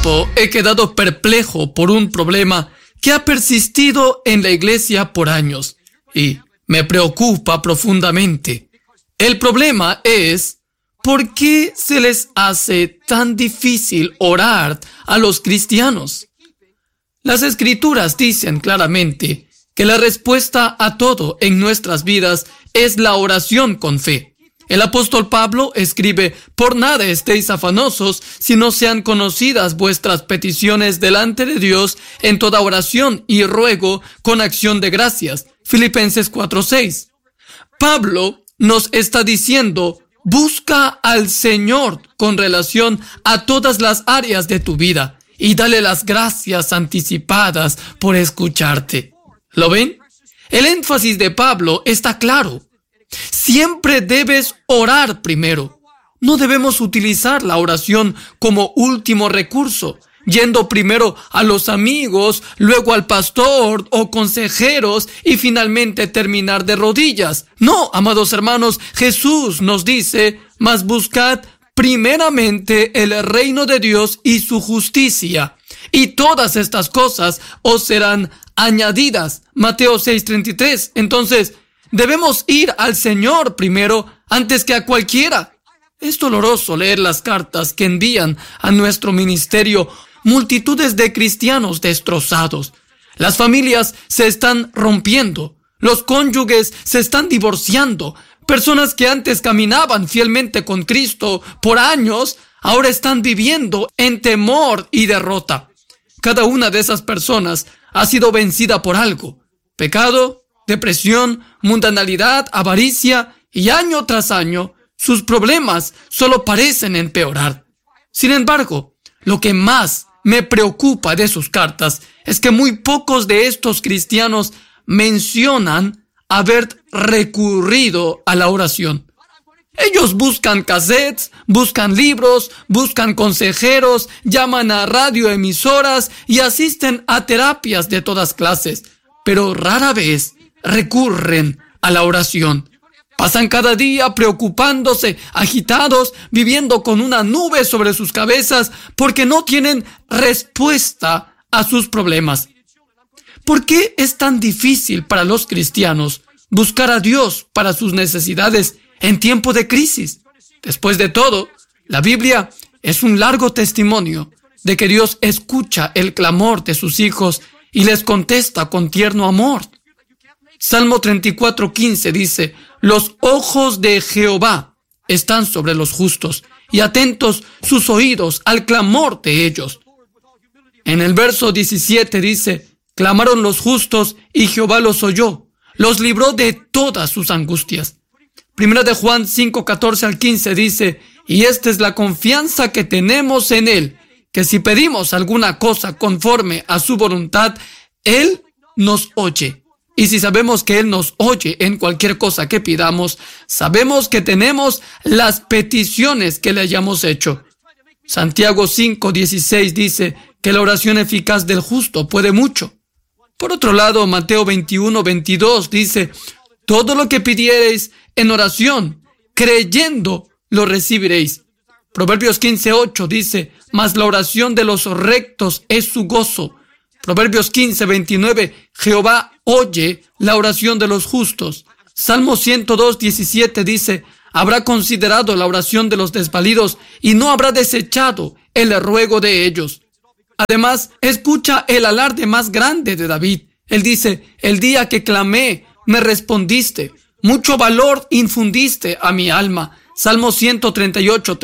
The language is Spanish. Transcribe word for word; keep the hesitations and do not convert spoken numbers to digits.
tiempo he quedado perplejo por un problema que ha persistido en la iglesia por años y me preocupa profundamente. El problema es ¿por qué se les hace tan difícil orar a los cristianos? Las Escrituras dicen claramente que la respuesta a todo en nuestras vidas es la oración con fe. El apóstol Pablo escribe: por nada estéis afanosos, si no sean conocidas vuestras peticiones delante de Dios en toda oración y ruego con acción de gracias. Filipenses cuatro seis. Pablo nos está diciendo: busca al Señor con relación a todas las áreas de tu vida y dale las gracias anticipadas por escucharte. ¿Lo ven? El énfasis de Pablo está claro. Siempre debes orar primero. No debemos utilizar la oración como último recurso, yendo primero a los amigos, luego al pastor o consejeros y finalmente terminar de rodillas. No, amados hermanos, Jesús nos dice: mas buscad primeramente el reino de Dios y su justicia, y todas estas cosas os serán añadidas. Mateo seis treinta y tres. Entonces, debemos ir al Señor primero antes que a cualquiera. Es doloroso leer las cartas que envían a nuestro ministerio multitudes de cristianos destrozados. Las familias se están rompiendo. Los cónyuges se están divorciando. Personas que antes caminaban fielmente con Cristo por años, ahora están viviendo en temor y derrota. Cada una de esas personas ha sido vencida por algo: pecado, depresión, mundanalidad, avaricia, y año tras año sus problemas solo parecen empeorar. Sin embargo, lo que más me preocupa de sus cartas es que muy pocos de estos cristianos mencionan haber recurrido a la oración. Ellos buscan cassettes, buscan libros, buscan consejeros, llaman a radioemisoras y asisten a terapias de todas clases, pero rara vez recurren a la oración. Pasan cada día preocupándose, agitados, viviendo con una nube sobre sus cabezas porque no tienen respuesta a sus problemas. ¿Por qué es tan difícil para los cristianos buscar a Dios para sus necesidades en tiempo de crisis? Después de todo, la Biblia es un largo testimonio de que Dios escucha el clamor de sus hijos y les contesta con tierno amor. Salmo treinta y cuatro quince dice: los ojos de Jehová están sobre los justos y atentos sus oídos al clamor de ellos. En el verso diecisiete dice: clamaron los justos y Jehová los oyó, los libró de todas sus angustias. Primera de Juan cinco catorce al quince dice: y esta es la confianza que tenemos en Él, que si pedimos alguna cosa conforme a su voluntad, Él nos oye. Y si sabemos que Él nos oye en cualquier cosa que pidamos, sabemos que tenemos las peticiones que le hayamos hecho. Santiago cinco dieciséis dice que la oración eficaz del justo puede mucho. Por otro lado, Mateo veintiuno veintidós dice: todo lo que pidiereis en oración, creyendo, lo recibiréis. Proverbios quince ocho dice: mas la oración de los rectos es su gozo. Proverbios quince veintinueve, Jehová oye la oración de los justos. Salmo ciento dos diecisiete dice: habrá considerado la oración de los desvalidos y no habrá desechado el ruego de ellos. Además, escucha el alarde más grande de David. Él dice: el día que clamé, me respondiste. Mucho valor infundiste a mi alma. Salmo ciento treinta y ocho